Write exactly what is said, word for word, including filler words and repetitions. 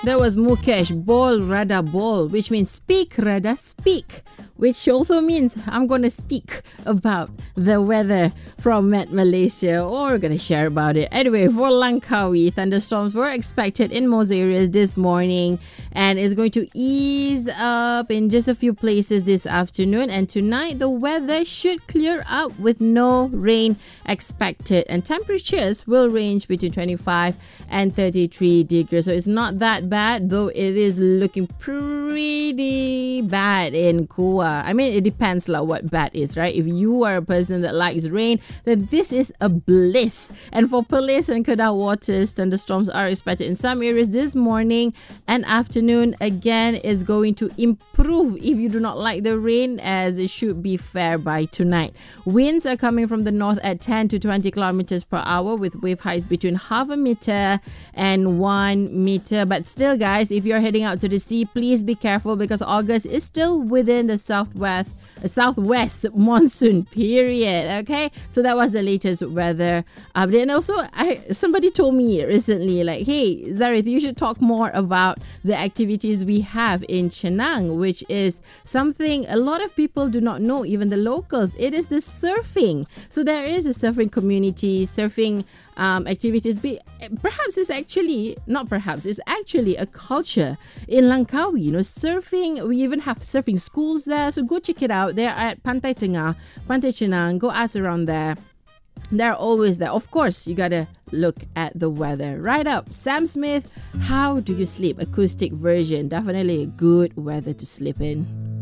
That was Mukesh, Bol Rada Bol, which means speak Rada speak, which also means I'm going to speak about the weather from Met Malaysia, or we're going to share about it. Anyway, for Langkawi, thunderstorms were expected in most areas this morning, and it's going to ease up in just a few places this afternoon. And tonight, the weather should clear up with no rain expected, and temperatures will range between twenty-five and thirty-three degrees. So it's not that bad, though it is looking pretty bad in Goa. I mean, it depends like what bad is, right? If you are a person that likes rain, then this is a bliss. And for Perlis and Kedah waters, thunderstorms are expected in some areas this morning and afternoon. Again, is going to improve if you do not like the rain, as it should be fair by tonight. Winds are coming from the north at ten to twenty kilometers per hour, with wave heights between half a meter and one meter. But still, guys, if you're heading out to the sea, please be careful, because August is still within the southwest uh, southwest monsoon period. Okay, so that was the latest weather update. And also, I somebody told me recently, like, hey Zarith, you should talk more about the activities we have in Chenang, which is something a lot of people do not know, even the locals. It is the surfing. So there is a surfing community, surfing um, activities. Be, perhaps it's actually, not perhaps, it's actually a culture in Langkawi. You know, surfing, we even have surfing schools there. So go check it out. They're at Pantai Tengah, Pantai Chenang. Go ask around there. They're always there. Of course, you gotta look at the weather. Right up, Sam Smith, How Do You Sleep? Acoustic version. Definitely a good weather to sleep in.